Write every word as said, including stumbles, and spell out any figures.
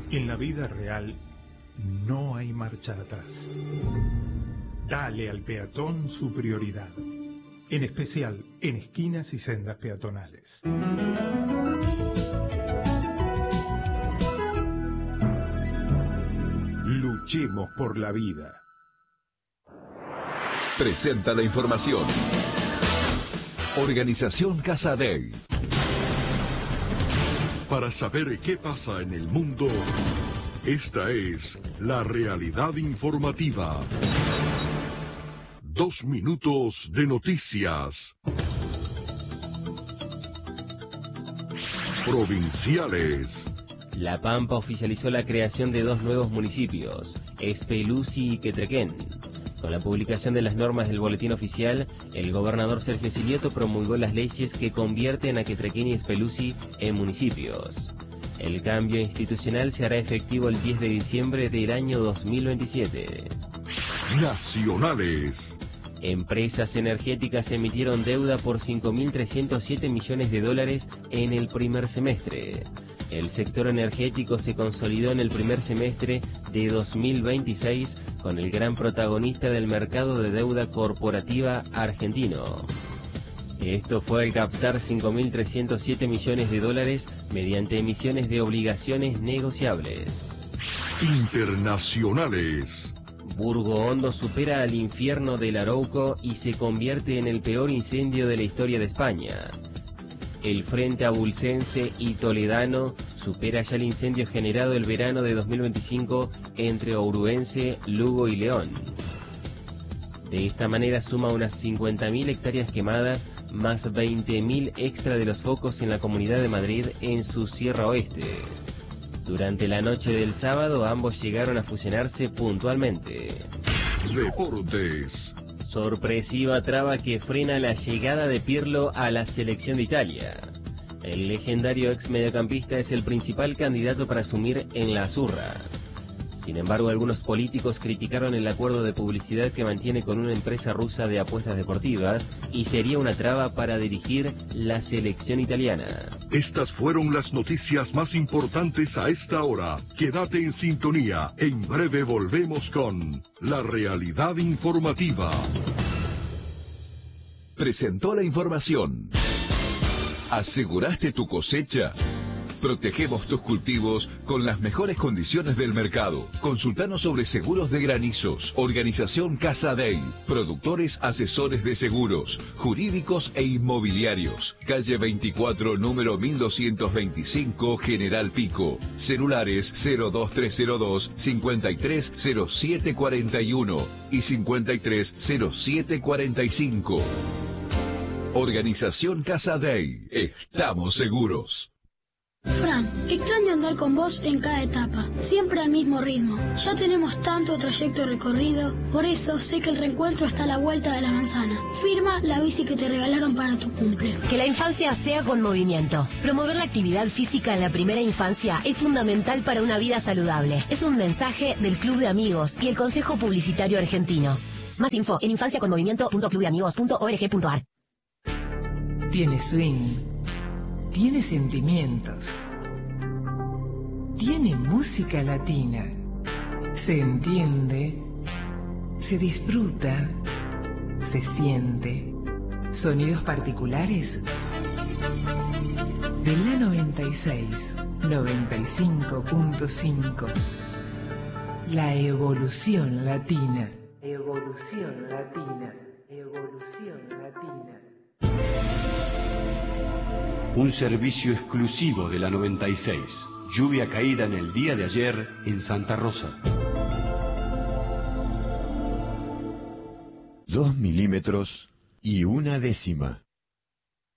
En la vida real no hay marcha atrás. Dale al peatón su prioridad, en especial en esquinas y sendas peatonales. Luchemos por la vida. Presenta la información. Organización Casadei. Para saber qué pasa en el mundo, esta es la realidad informativa. Dos minutos de noticias. Provinciales. La Pampa oficializó la creación de dos nuevos municipios, Espeluzzi y Quetrequén. Con la publicación de las normas del boletín oficial, el gobernador Sergio Silioto promulgó las leyes que convierten a Quetrequén y Espeluzzi en municipios. El cambio institucional se hará efectivo el diez de diciembre del año dos mil veintisiete. Nacionales. Empresas energéticas emitieron deuda por cinco mil trescientos siete millones de dólares en el primer semestre. El sector energético se consolidó en el primer semestre de dos mil veintiséis con el gran protagonista del mercado de deuda corporativa argentino. Esto fue al captar cinco mil trescientos siete millones de dólares mediante emisiones de obligaciones negociables. Internacionales. Burgo Hondo supera al infierno del Arauco y se convierte en el peor incendio de la historia de España. El frente abulcense y toledano supera ya el incendio generado el verano de dos mil veinticinco entre Ouruense, Lugo y León. De esta manera suma unas cincuenta mil hectáreas quemadas, más veinte mil extra de los focos en la Comunidad de Madrid en su Sierra Oeste. Durante la noche del sábado ambos llegaron a fusionarse puntualmente. Deportes. Sorpresiva traba que frena la llegada de Pirlo a la selección de Italia. El legendario ex mediocampista es el principal candidato para asumir en la Azzurra. Sin embargo, algunos políticos criticaron el acuerdo de publicidad que mantiene con una empresa rusa de apuestas deportivas y sería una traba para dirigir la selección italiana. Estas fueron las noticias más importantes a esta hora. Quédate en sintonía. En breve volvemos con la realidad informativa. Presentó la información. ¿Aseguraste tu cosecha? Protegemos tus cultivos con las mejores condiciones del mercado. Consultanos sobre seguros de granizos. Organización Casadei. Productores asesores de seguros, jurídicos e inmobiliarios. Calle veinticuatro, número mil doscientos veinticinco, General Pico. Celulares cero dos tres cero dos, cincuenta y tres cero siete cuarenta y uno y cincuenta y tres cero siete cuarenta y cinco. Organización Casadei. Estamos seguros. Fran, extraño andar con vos en cada etapa, siempre al mismo ritmo. Ya tenemos tanto trayecto recorrido, por eso sé que el reencuentro está a la vuelta de la manzana. Firma la bici que te regalaron para tu cumple. Que la infancia sea con movimiento. Promover la actividad física en la primera infancia es fundamental para una vida saludable. Es un mensaje del Club de Amigos y el Consejo Publicitario Argentino. Más info en infancia con movimiento punto club de amigos punto org punto ar. Tiene swing. Tiene sentimientos. Tiene música latina. Se entiende. Se disfruta. Se siente. Sonidos particulares. De la noventa y seis, noventa y cinco punto cinco. La evolución latina. Evolución latina. Evolución latina. Un servicio exclusivo de la noventa y seis. Lluvia caída en el día de ayer en Santa Rosa. Dos milímetros y una décima.